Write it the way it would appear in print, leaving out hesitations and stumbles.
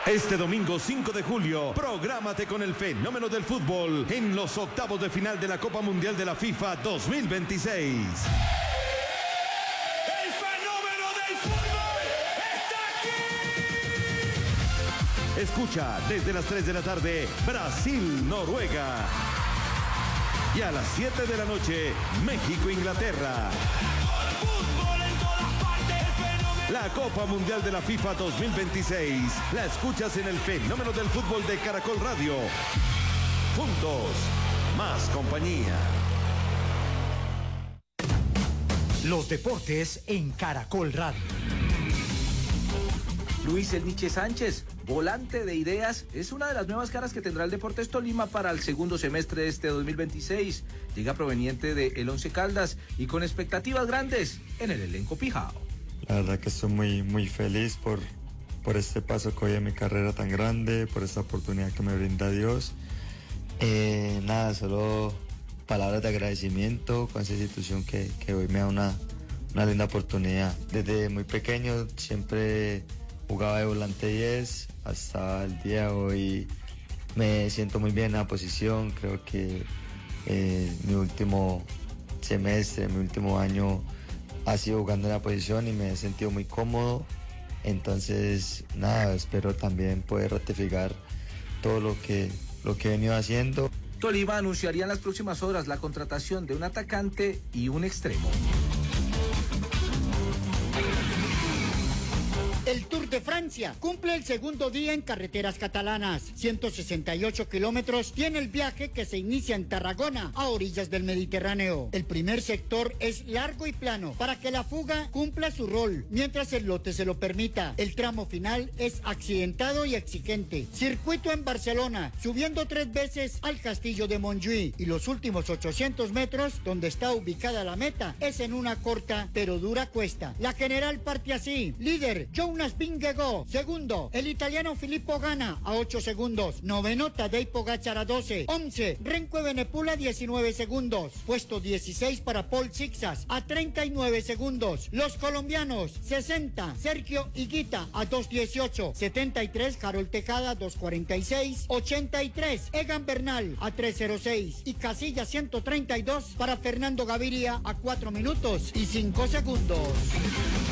Este domingo 5 de julio, prográmate con el fenómeno del fútbol en los octavos de final de la Copa Mundial de la FIFA 2026. ¡El fenómeno del fútbol está aquí! Escucha desde las 3 de la tarde, Brasil-Noruega. Y a las 7 de la noche, México-Inglaterra. La Copa Mundial de la FIFA 2026 la escuchas en el fenómeno del fútbol de Caracol Radio. Juntos, más compañía. Los deportes en Caracol Radio. Luis El Niche Sánchez, volante de ideas, es una de las nuevas caras que tendrá el Deportes Tolima para el segundo semestre de este 2026. Llega proveniente de el Once Caldas y con expectativas grandes en el elenco Pijao. La verdad que estoy muy feliz por este paso que hoy en mi carrera tan grande, por esta oportunidad que me brinda Dios. Nada, solo palabras de agradecimiento con esa institución que hoy me da una linda oportunidad. Desde muy pequeño siempre jugaba de volante 10, hasta el día de hoy me siento muy bien en la posición. Creo que mi último semestre, mi último año ha sido jugando en la posición y me he sentido muy cómodo. Entonces, nada, espero también poder ratificar todo lo que he venido haciendo. Tolima anunciaría en las próximas horas la contratación de un atacante y un extremo. El Tour de Francia cumple el segundo día en carreteras catalanas. 168 kilómetros tiene el viaje que se inicia en Tarragona, a orillas del Mediterráneo. El primer sector es largo y plano para que la fuga cumpla su rol, mientras el lote se lo permita. El tramo final es accidentado y exigente. Circuito en Barcelona, subiendo 3 veces al castillo de Montjuïc, y los últimos 800 metros, donde está ubicada la meta, es en una corta pero dura cuesta. La general parte así: líder Jonas Vingegaard, segundo el italiano Filippo Ganna a 8 segundos, noveno Tadej Pogačar a 12, 11 Renko Evenepoel a 19 segundos, puesto 16 para Paul Sixas a 39 segundos, los colombianos 60 Sergio Higuita a 2:18, 73 Harold Tejada a 2:46, 83 Egan Bernal a 3:06 y casilla 132 para Fernando Gaviria a 4 minutos y 5 segundos.